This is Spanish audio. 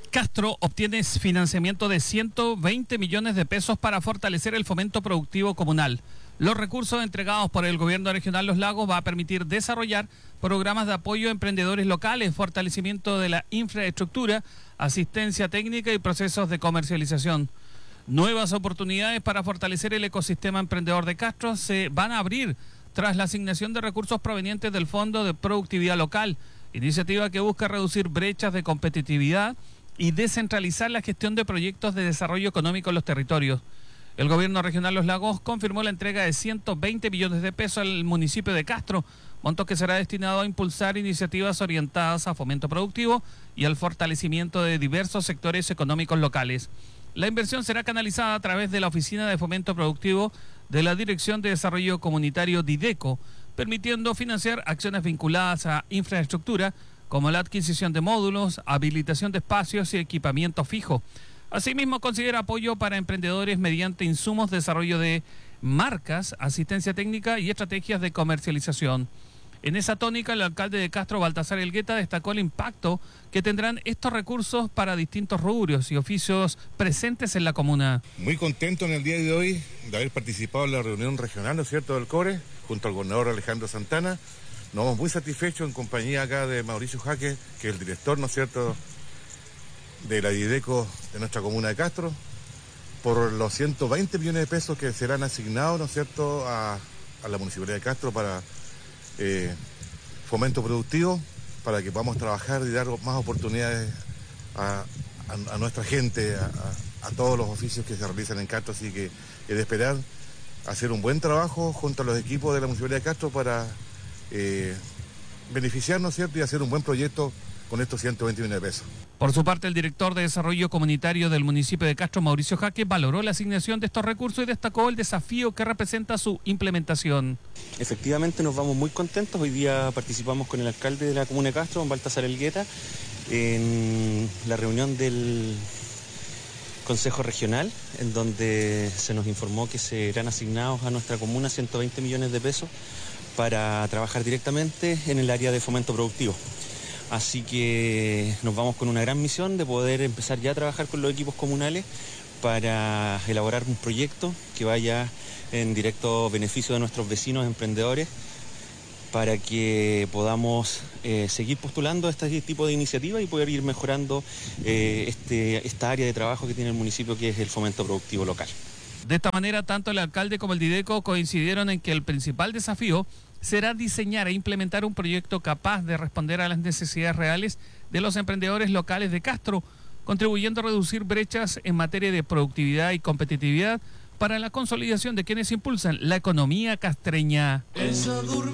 Castro obtiene financiamiento de 120 millones de pesos para fortalecer el fomento productivo comunal. Los recursos entregados por el gobierno regional Los Lagos va a permitir desarrollar programas de apoyo a emprendedores locales, fortalecimiento de la infraestructura, asistencia técnica y procesos de comercialización. Nuevas oportunidades para fortalecer el ecosistema emprendedor de Castro se van a abrir tras la asignación de recursos provenientes del Fondo de Productividad Local, iniciativa que busca reducir brechas de competitividad y descentralizar la gestión de proyectos de desarrollo económico en los territorios. El gobierno regional Los Lagos confirmó la entrega de 120 millones de pesos al municipio de Castro, monto que será destinado a impulsar iniciativas orientadas a fomento productivo y al fortalecimiento de diversos sectores económicos locales. La inversión será canalizada a través de la Oficina de Fomento Productivo de la Dirección de Desarrollo Comunitario Dideco, permitiendo financiar acciones vinculadas a infraestructura, como la adquisición de módulos, habilitación de espacios y equipamiento fijo. Asimismo, considera apoyo para emprendedores mediante insumos, desarrollo de marcas, asistencia técnica y estrategias de comercialización. En esa tónica, el alcalde de Castro, Baltasar Elgueta, destacó el impacto que tendrán estos recursos para distintos rubros y oficios presentes en la comuna. Muy contento en el día de hoy de haber participado en la reunión regional, ¿no es cierto?, del CORE, junto al gobernador Alejandro Santana. Nos vamos muy satisfechos en compañía acá de Mauricio Jaque, que es el director, ¿no es cierto?, de la Dideco de nuestra comuna de Castro, por los 120 millones de pesos que serán asignados, ¿no es cierto?, a la Municipalidad de Castro para fomento productivo, para que podamos trabajar y dar más oportunidades a nuestra gente, a todos los oficios que se realizan en Castro. Así que es de esperar hacer un buen trabajo junto a los equipos de la Municipalidad de Castro para beneficiarnos, ¿cierto?, y hacer un buen proyecto con estos 120 millones de pesos. Por su parte, el director de Desarrollo Comunitario del municipio de Castro, Mauricio Jaque, valoró la asignación de estos recursos y destacó el desafío que representa su implementación. Efectivamente, nos vamos muy contentos. Hoy día participamos con el alcalde de la comuna de Castro, Baltasar Elgueta, en la reunión del Consejo Regional, en donde se nos informó que serán asignados a nuestra comuna 120 millones de pesos para trabajar directamente en el área de fomento productivo. Así que nos vamos con una gran misión de poder empezar ya a trabajar con los equipos comunales para elaborar un proyecto que vaya en directo beneficio de nuestros vecinos emprendedores, para que podamos seguir postulando este tipo de iniciativas y poder ir mejorando esta área de trabajo que tiene el municipio, que es el fomento productivo local. De esta manera, tanto el alcalde como el Dideco coincidieron en que el principal desafío será diseñar e implementar un proyecto capaz de responder a las necesidades reales de los emprendedores locales de Castro, contribuyendo a reducir brechas en materia de productividad y competitividad para la consolidación de quienes impulsan la economía castreña.